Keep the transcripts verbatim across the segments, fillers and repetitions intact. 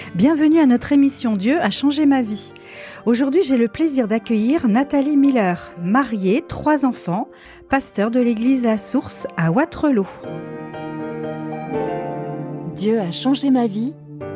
Bienvenue à notre émission Dieu a changé ma vie. Aujourd'hui, j'ai le plaisir d'accueillir Nathalie Miller, mariée, trois enfants, pasteur de l'église La Source à Wattrelos. Dieu a changé ma vie.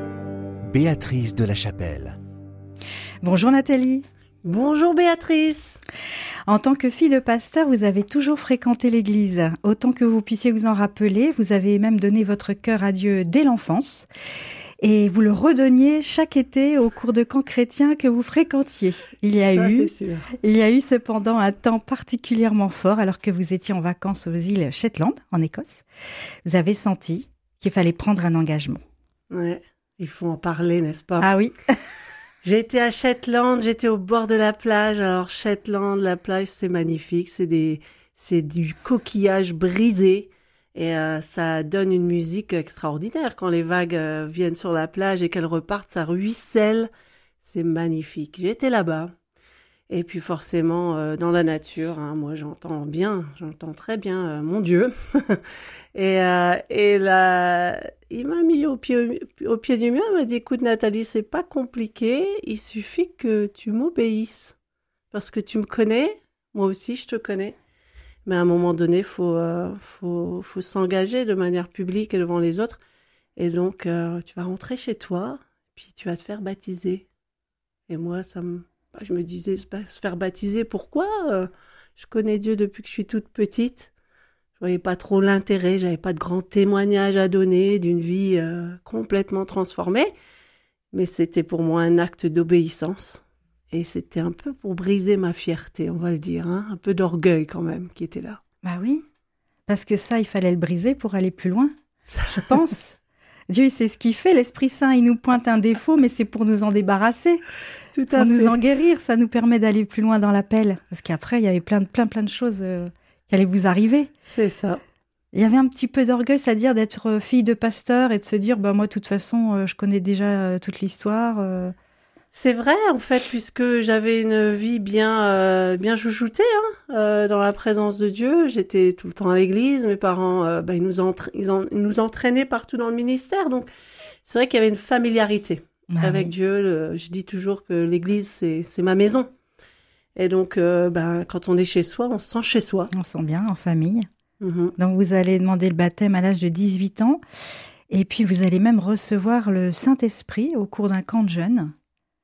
Béatrice de la Chapelle. Bonjour Nathalie. Bonjour Béatrice. En tant que fille de pasteur, vous avez toujours fréquenté l'église. Autant que vous puissiez vous en rappeler, vous avez même donné votre cœur à Dieu dès l'enfance. Et vous le redonniez chaque été au cours de camps chrétiens que vous fréquentiez. Il y a Ça, eu, c'est sûr. il y a eu cependant un temps particulièrement fort alors que vous étiez en vacances aux îles Shetland, en Écosse. Vous avez senti qu'il fallait prendre un engagement. Ouais, il faut en parler, n'est-ce pas? Ah oui. J'ai été à Shetland, j'étais au bord de la plage. Alors Shetland, la plage, c'est magnifique, c'est des, c'est du coquillage brisé. Et euh, ça donne une musique extraordinaire quand les vagues euh, viennent sur la plage et qu'elles repartent, ça ruisselle, c'est magnifique. J'étais là-bas et puis forcément euh, dans la nature, hein, moi j'entends bien, j'entends très bien euh, mon Dieu. et euh, et là, il m'a mis au pied au pied du mur, il m'a dit écoute Nathalie, c'est pas compliqué, il suffit que tu m'obéisses parce que tu me connais, moi aussi je te connais. Mais à un moment donné, faut euh, faut faut s'engager de manière publique et devant les autres. Et donc, euh, tu vas rentrer chez toi, puis tu vas te faire baptiser. Et moi, ça me, je me disais, se faire baptiser, pourquoi? euh, Je connais Dieu depuis que je suis toute petite. Je voyais pas trop l'intérêt, j'avais pas de grand témoignage à donner d'une vie euh, complètement transformée. Mais c'était pour moi un acte d'obéissance. Et c'était un peu pour briser ma fierté, on va le dire, hein, un peu d'orgueil quand même qui était là. Bah oui, parce que ça, il fallait le briser pour aller plus loin, je pense. Dieu, il sait ce qu'il fait, l'Esprit Saint, il nous pointe un défaut, mais c'est pour nous en débarrasser, Tout à pour fait. nous en guérir. Ça nous permet d'aller plus loin dans l'appel. Parce qu'après, il y avait plein de, plein, plein de choses euh, qui allaient vous arriver. C'est ça. Il y avait un petit peu d'orgueil, c'est-à-dire d'être fille de pasteur et de se dire, bah moi, de toute façon, euh, je connais déjà euh, toute l'histoire. Euh... C'est vrai, en fait, puisque j'avais une vie bien euh, bien chouchoutée hein, euh, dans la présence de Dieu. J'étais tout le temps à l'église. Mes parents, euh, bah, ils, nous entra- ils, en- ils nous entraînaient partout dans le ministère. Donc, c'est vrai qu'il y avait une familiarité Ah avec oui. Dieu. Le- je dis toujours que l'église, c'est, c'est ma maison. Et donc, euh, bah, quand on est chez soi, on se sent chez soi. On sent bien, en famille. Mhm. Donc, vous allez demander le baptême à l'âge de dix-huit ans. Et puis, vous allez même recevoir le Saint-Esprit au cours d'un camp de jeunes.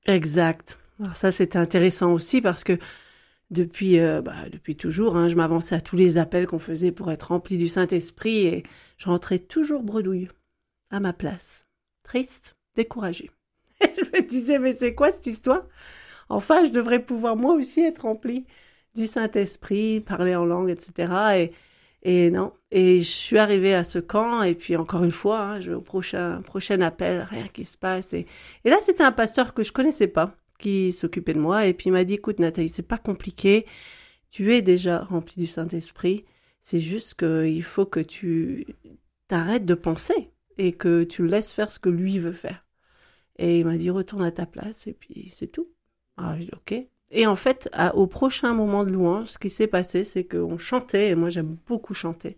Exact. Alors ça, c'était intéressant aussi parce que depuis, euh, bah, depuis toujours, hein, je m'avançais à tous les appels qu'on faisait pour être rempli du Saint-Esprit et je rentrais toujours bredouille à ma place. Triste, découragée. Et je me disais, mais c'est quoi cette histoire? Enfin, je devrais pouvoir moi aussi être rempli du Saint-Esprit, parler en langue, et cetera. Et, et non. Et je suis arrivée à ce camp et puis encore une fois, hein, je vais au prochain, prochain appel, rien qui se passe. Et, et là, c'était un pasteur que je connaissais pas qui s'occupait de moi et puis il m'a dit, écoute Nathalie, c'est pas compliqué, tu es déjà remplie du Saint-Esprit, c'est juste qu'il faut que tu t'arrêtes de penser et que tu le laisses faire ce que lui veut faire. Et il m'a dit, retourne à ta place et puis c'est tout. Ah, j'ai dit, ok. Et en fait, à, au prochain moment de louange, ce qui s'est passé, c'est qu'on chantait, et moi j'aime beaucoup chanter.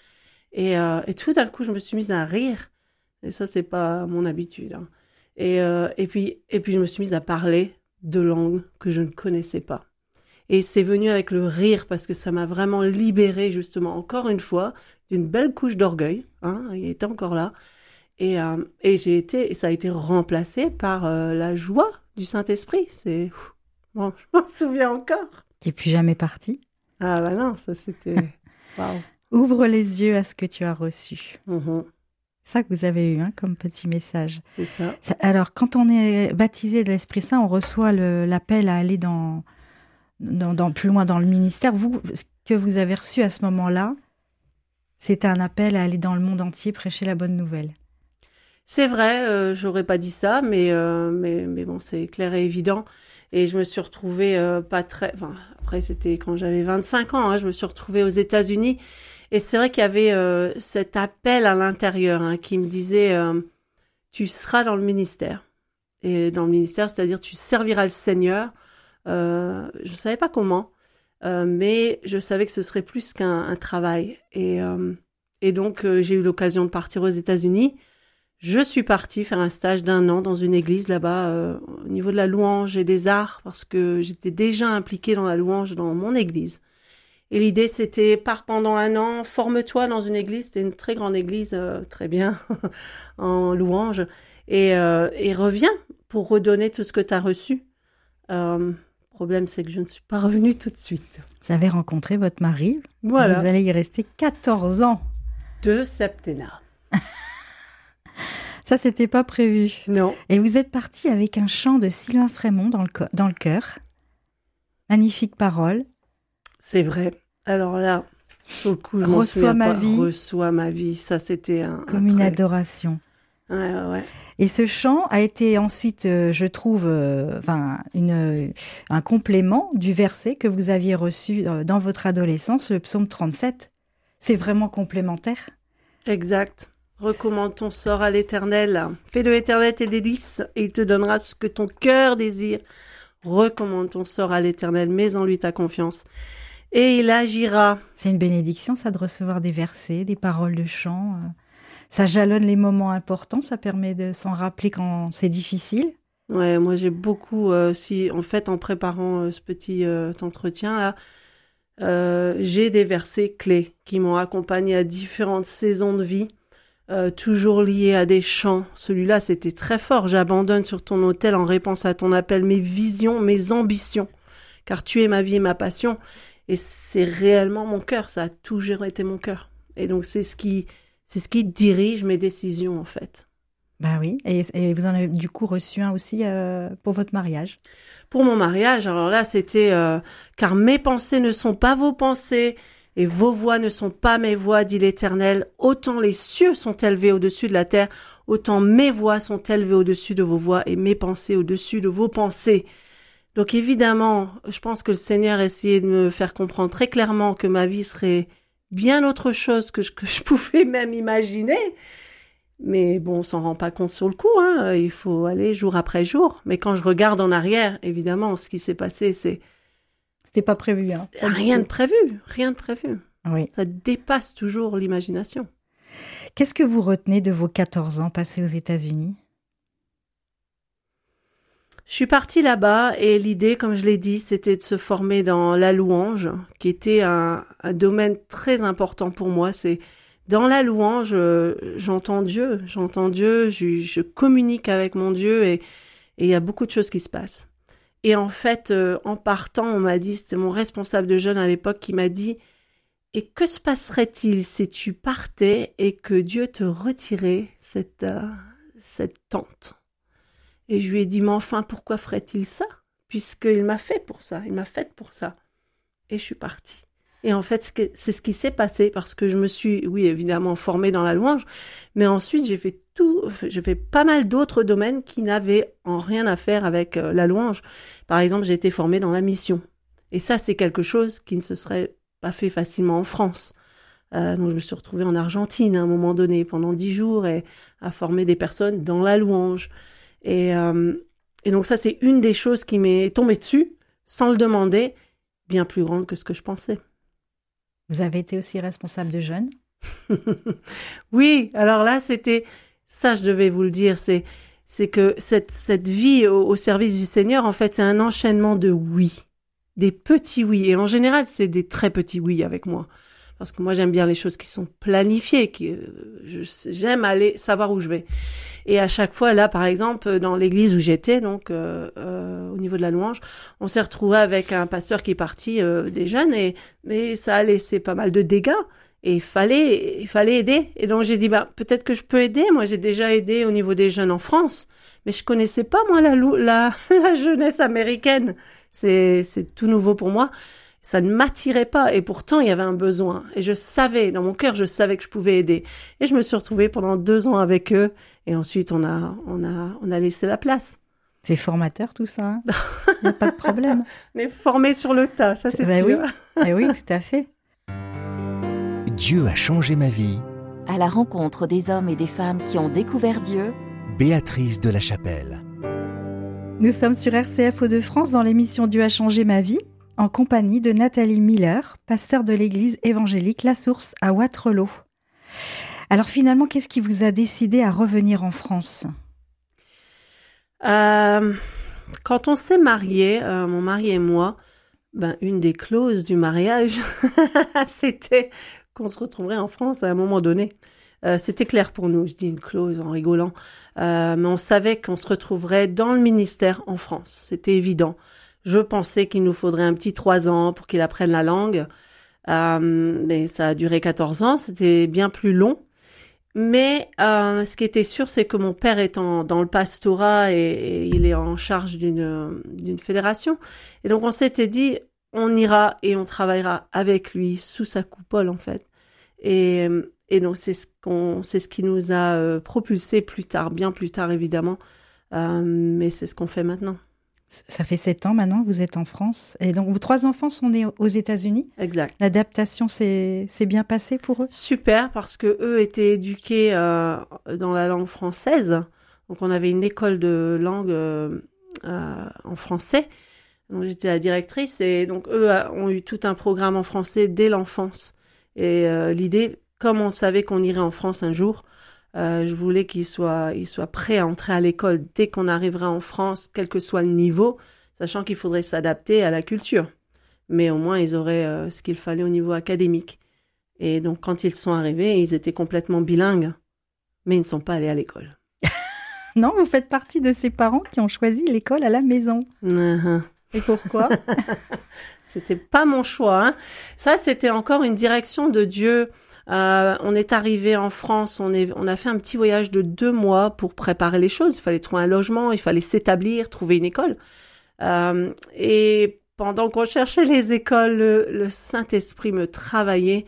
Et, euh, et tout d'un coup, je me suis mise à rire. Et ça, c'est pas mon habitude. Hein. Et, euh, et, puis, et puis, je me suis mise à parler de langues que je ne connaissais pas. Et c'est venu avec le rire parce que ça m'a vraiment libérée, justement, encore une fois, d'une belle couche d'orgueil. Hein, il était encore là. Et, euh, et, j'ai été, et ça a été remplacé par euh, la joie du Saint-Esprit. C'est... Bon, je m'en souviens encore. Qui n'est plus jamais parti. Ah bah non, ça c'était... Waouh. Ouvre les yeux à ce que tu as reçu. Mmh. C'est ça que vous avez eu hein, comme petit message. C'est ça. ça. Alors, quand on est baptisé de l'Esprit Saint, on reçoit le, l'appel à aller dans, dans, dans, plus loin dans le ministère. Vous, ce que vous avez reçu à ce moment-là, c'était un appel à aller dans le monde entier prêcher la bonne nouvelle. C'est vrai, euh, j'aurais pas dit ça, mais, euh, mais, mais bon, c'est clair et évident. Et je me suis retrouvée euh, pas très... Enfin, après, c'était quand j'avais vingt-cinq ans, hein, je me suis retrouvée aux États-Unis. Et c'est vrai qu'il y avait euh, cet appel à l'intérieur hein, qui me disait euh, « Tu seras dans le ministère ». Et dans le ministère, c'est-à-dire tu serviras le Seigneur. Euh, je ne savais pas comment, euh, mais je savais que ce serait plus qu'un un travail. Et, euh, et donc, euh, j'ai eu l'occasion de partir aux États-Unis. je suis partie faire un stage d'un an dans une église là-bas, euh, au niveau de la louange et des arts, parce que j'étais déjà impliquée dans la louange dans mon église. Et l'idée, c'était, pars pendant un an, forme-toi dans une église, c'était une très grande église, euh, très bien, en louange, et, euh, et reviens pour redonner tout ce que tu as reçu. Euh, le problème, c'est que je ne suis pas revenue tout de suite. Vous avez rencontré votre mari. Voilà. Vous allez y rester quatorze ans. De septennat. Ça, c'était pas prévu. Non. Et vous êtes parti avec un chant de Sylvain Frémont dans le, co- dans le cœur. Magnifique parole. C'est vrai. Alors là, sur le coup, je m'en Reçois souviens ma pas. vie. Reçois ma vie. Ça, c'était un... Comme un une très... adoration. Ouais, ouais, ouais. Et ce chant a été ensuite, euh, je trouve, euh, enfin, une, euh, un complément du verset que vous aviez reçu euh, dans votre adolescence, le psaume trente-sept. C'est vraiment complémentaire. Exact. Recommande ton sort à l'Éternel. Fais de l'Éternel tes délices et il te donnera ce que ton cœur désire. Recommande ton sort à l'Éternel, mets en lui ta confiance. Et il agira. C'est une bénédiction, ça, de recevoir des versets, des paroles de chant. euh. Ça jalonne les moments importants, ça permet de s'en rappeler quand c'est difficile. Ouais, moi j'ai beaucoup, euh, si en fait en préparant euh, ce petit euh, entretien là, euh, j'ai des versets clés qui m'ont accompagné à différentes saisons de vie. Euh, toujours lié à des chants. Celui-là, c'était très fort. J'abandonne sur ton autel en réponse à ton appel mes visions, mes ambitions, car tu es ma vie et ma passion. Et c'est réellement mon cœur. Ça a toujours été mon cœur. Et donc, c'est ce qui, c'est ce qui dirige mes décisions, en fait. Bah oui, et, et vous en avez du coup reçu un aussi euh, pour votre mariage. Pour mon mariage, alors là, c'était euh, « Car mes pensées ne sont pas vos pensées, et vos voix ne sont pas mes voix, dit l'Éternel. Autant les cieux sont élevés au-dessus de la terre, autant mes voix sont élevées au-dessus de vos voix et mes pensées au-dessus de vos pensées. » Donc évidemment, je pense que le Seigneur essayait de me faire comprendre très clairement que ma vie serait bien autre chose que je, que je pouvais même imaginer. Mais bon, on s'en rend pas compte sur le coup, hein. Il faut aller jour après jour. Mais quand je regarde en arrière, évidemment, ce qui s'est passé, c'est C'était pas prévu, hein. C'est rien de prévu, rien de prévu. Oui. Ça dépasse toujours l'imagination. Qu'est-ce que vous retenez de vos quatorze ans passés aux États-Unis ? Je suis partie là-bas et l'idée, comme je l'ai dit, c'était de se former dans la louange, qui était un, un domaine très important pour moi. C'est dans la louange, euh, j'entends Dieu, j'entends Dieu, je, je communique avec mon Dieu et il y a beaucoup de choses qui se passent. Et en fait, euh, en partant, on m'a dit, c'était mon responsable de jeunes à l'époque qui m'a dit « Et que se passerait-il si tu partais et que Dieu te retirait cette, euh, cette tente ?» Et je lui ai dit « Mais enfin, pourquoi ferait-il ça ? Puisqu'il m'a fait pour ça, il m'a fait pour ça. » Et je suis partie. Et en fait, c'est ce qui s'est passé parce que je me suis, oui, évidemment, formée dans la louange, mais ensuite, j'ai fait tout, j'ai fait pas mal d'autres domaines qui n'avaient en rien à faire avec euh, la louange. Par exemple, j'ai été formée dans la mission. Et ça, c'est quelque chose qui ne se serait pas fait facilement en France. Euh, donc, je me suis retrouvée en Argentine à un moment donné, pendant dix jours, et à former des personnes dans la louange. Et, euh, et donc, ça, c'est une des choses qui m'est tombée dessus, sans le demander, bien plus grande que ce que je pensais. Vous avez été aussi responsable de jeunes ? Oui, alors là, c'était... Ça, je devais vous le dire, c'est, c'est que cette, cette vie au, au service du Seigneur, en fait, c'est un enchaînement de oui. Des petits oui. Et en général, c'est des très petits oui avec moi. Parce que moi, j'aime bien les choses qui sont planifiées, qui, euh, je, j'aime aller savoir où je vais. Et à chaque fois, là, par exemple, dans l'église où j'étais, donc euh, euh, au niveau de la louange, on s'est retrouvé avec un pasteur qui est parti euh, des jeunes, et mais ça a laissé pas mal de dégâts. Et il fallait, il fallait aider. Et donc j'ai dit, bah peut-être que je peux aider. Moi, j'ai déjà aidé au niveau des jeunes en France, mais je connaissais pas moi la la, la jeunesse américaine. C'est c'est tout nouveau pour moi. Ça ne m'attirait pas, et pourtant il y avait un besoin. Et je savais, dans mon cœur, je savais que je pouvais aider. Et je me suis retrouvée pendant deux ans avec eux. Et ensuite, on a, on a, on a laissé la place. C'est formateur tout ça, hein. Il n'y a pas de problème. Mais formé sur le tas, ça c'est ben sûr. Oui. Eh oui, tout à fait. Dieu a changé ma vie. À la rencontre des hommes et des femmes qui ont découvert Dieu. Béatrice de la Chapelle. Nous sommes sur R C F Hauts-de-France dans l'émission Dieu a changé ma vie, en compagnie de Nathalie Miller, pasteur de l'église évangélique La Source à Wattrelos. Alors finalement, qu'est-ce qui vous a décidé à revenir en France ? euh, Quand on s'est mariés, euh, mon mari et moi, ben, une des clauses du mariage, c'était qu'on se retrouverait en France à un moment donné. Euh, c'était clair pour nous, je dis une clause en rigolant, euh, mais on savait qu'on se retrouverait dans le ministère en France. C'était évident. Je pensais qu'il nous faudrait un petit trois ans pour qu'il apprenne la langue, euh, mais ça a duré quatorze ans, c'était bien plus long. Mais euh, ce qui était sûr, c'est que mon père est en, dans le pastorat et, et il est en charge d'une, d'une fédération. Et donc on s'était dit, on ira et on travaillera avec lui, sous sa coupole en fait. Et... Et donc, c'est ce, qu'on, c'est ce qui nous a euh, propulsés plus tard, bien plus tard évidemment, euh, mais c'est ce qu'on fait maintenant. Ça fait sept ans maintenant que vous êtes en France. Et donc, vos trois enfants sont nés aux États-Unis. Exact. L'adaptation s'est, s'est bien passée pour eux ? Super, parce que eux étaient éduqués euh, dans la langue française. Donc, on avait une école de langue euh, euh, en français. Donc, j'étais la directrice et donc, eux ont eu tout un programme en français dès l'enfance. Et euh, l'idée... Comme on savait qu'on irait en France un jour, euh, je voulais qu'ils soient, ils soient prêts à entrer à l'école dès qu'on arrivera en France, quel que soit le niveau, sachant qu'il faudrait s'adapter à la culture. Mais au moins, ils auraient euh, ce qu'il fallait au niveau académique. Et donc, quand ils sont arrivés, ils étaient complètement bilingues, mais ils ne sont pas allés à l'école. Non, vous faites partie de ces parents qui ont choisi l'école à la maison. Uh-huh. Et pourquoi ? C'était pas mon choix. Hein. Ça, c'était encore une direction de Dieu. Euh, on est arrivé en France, on, est, on a fait un petit voyage de deux mois pour préparer les choses. Il fallait trouver un logement, il fallait s'établir, trouver une école. Euh, et pendant qu'on cherchait les écoles, le, le Saint-Esprit me travaillait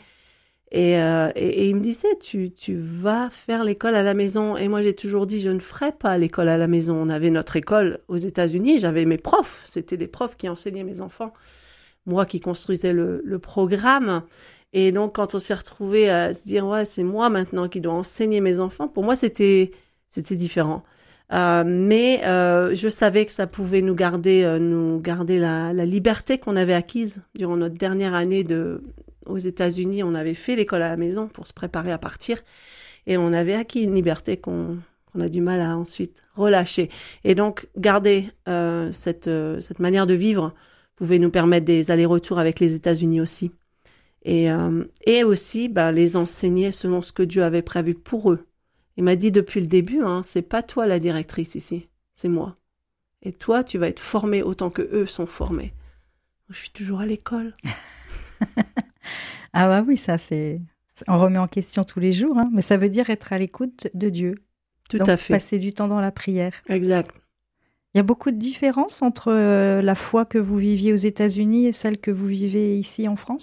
et, euh, et, et il me disait tu, tu vas faire l'école à la maison. Et moi, j'ai toujours dit je ne ferai pas l'école à la maison. On avait notre école aux États-Unis, j'avais mes profs. C'était des profs qui enseignaient mes enfants. Moi qui construisais le, le programme. Et donc, quand on s'est retrouvés à se dire, ouais, c'est moi maintenant qui dois enseigner mes enfants, pour moi, c'était, c'était différent. Euh, mais euh, je savais que ça pouvait nous garder, euh, nous garder la, la liberté qu'on avait acquise durant notre dernière année de, aux États-Unis. On avait fait l'école à la maison pour se préparer à partir. Et on avait acquis une liberté qu'on, qu'on a du mal à ensuite relâcher. Et donc, garder euh, cette, euh, cette manière de vivre pouvait nous permettre des allers-retours avec les États-Unis aussi. Et, euh, et aussi ben, les enseigner selon ce que Dieu avait prévu pour eux. Il m'a dit depuis le début, hein, c'est pas toi la directrice ici, c'est moi. Et toi, tu vas être formé autant que eux sont formés. Je suis toujours à l'école. Ah bah oui, ça c'est... On remet en question tous les jours, hein, mais ça veut dire être à l'écoute de Dieu. Tout Donc, à fait. Passer du temps dans la prière. Exact. Il y a beaucoup de différences entre euh, la foi que vous viviez aux États-Unis et celle que vous vivez ici en France ?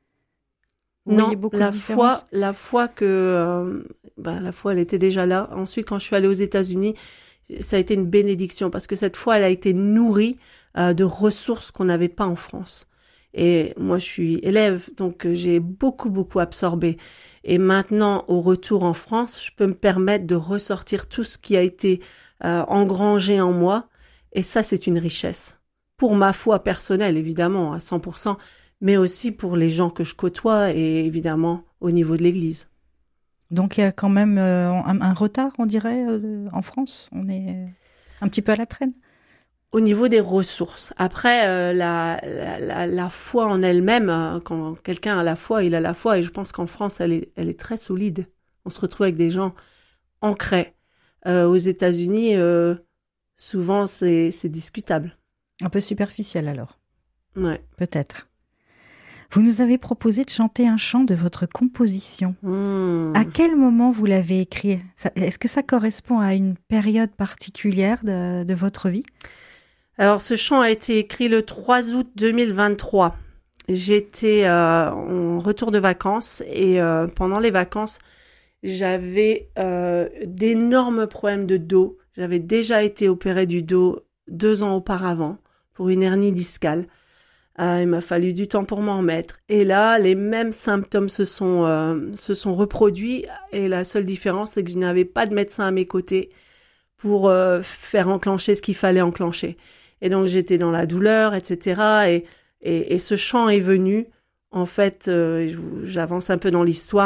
Non, la foi, la foi que, euh, bah, la foi, elle était déjà là. Ensuite, quand je suis allée aux États-Unis, ça a été une bénédiction parce que cette foi, elle a été nourrie euh, de ressources qu'on n'avait pas en France. Et moi, je suis élève, donc euh, j'ai beaucoup, beaucoup absorbé. Et maintenant, au retour en France, je peux me permettre de ressortir tout ce qui a été euh, engrangé en moi. Et ça, c'est une richesse. Pour ma foi personnelle, évidemment, à cent pour cent, mais aussi pour les gens que je côtoie et évidemment au niveau de l'Église. Donc il y a quand même euh, un, un retard, on dirait, euh, en France. On est un petit peu à la traîne. Au niveau des ressources. Après, euh, la, la, la, la foi en elle-même, euh, quand quelqu'un a la foi, il a la foi. Et je pense qu'en France, elle est, elle est très solide. On se retrouve avec des gens ancrés. Euh, aux États-Unis, euh, souvent, c'est, c'est discutable. Un peu superficiel alors. Ouais. Peut-être. Vous nous avez proposé de chanter un chant de votre composition. Mmh. À quel moment vous l'avez écrit ? Est-ce que ça correspond à une période particulière de, de votre vie ? Alors, ce chant a été écrit le trois août deux mille vingt-trois. J'étais euh, en retour de vacances et euh, pendant les vacances, j'avais euh, d'énormes problèmes de dos. J'avais déjà été opérée du dos deux ans auparavant pour une hernie discale. Euh, il m'a fallu du temps pour m'en remettre. Et là, les mêmes symptômes se sont, euh, se sont reproduits. Et la seule différence, c'est que je n'avais pas de médecin à mes côtés pour euh, faire enclencher ce qu'il fallait enclencher. Et donc, j'étais dans la douleur, et cetera. Et, et, et ce chant est venu, en fait, euh, j'avance un peu dans l'histoire,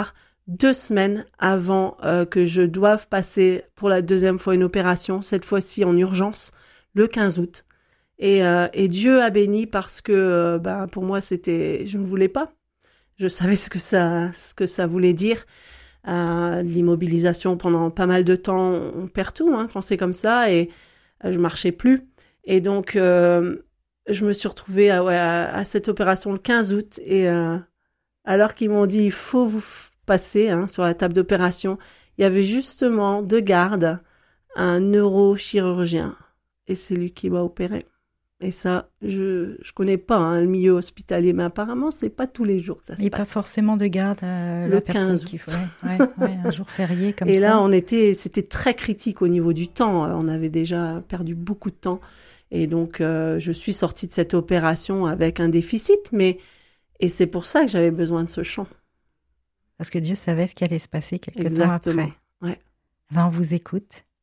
deux semaines avant euh, que je doive passer pour la deuxième fois une opération, cette fois-ci en urgence, le quinze août. Et, euh, et Dieu a béni parce que euh, ben, pour moi, c'était, je ne voulais pas. Je savais ce que ça, ce que ça voulait dire. Euh, l'immobilisation pendant pas mal de temps, on perd tout hein, quand c'est comme ça, et euh, je marchais plus. Et donc, euh, je me suis retrouvée à, ouais, à, à cette opération le quinze août, et euh, alors qu'ils m'ont dit il faut vous passer hein, sur la table d'opération, il y avait justement de garde un neurochirurgien, et c'est lui qui m'a opéré. Et ça, je je connais pas hein, le milieu hospitalier, mais apparemment, c'est pas tous les jours que ça se passe. Et pas forcément de garde à le la personne quinze qu'il faut. Ouais, ouais, ouais, un jour férié comme et ça. Et là, on était, c'était très critique au niveau du temps. On avait déjà perdu beaucoup de temps. Et donc, euh, je suis sortie de cette opération avec un déficit, mais et c'est pour ça que j'avais besoin de ce chant. Parce que Dieu savait ce qui allait se passer quelque Exactement. temps après. Ouais. Ben, on vous écoute.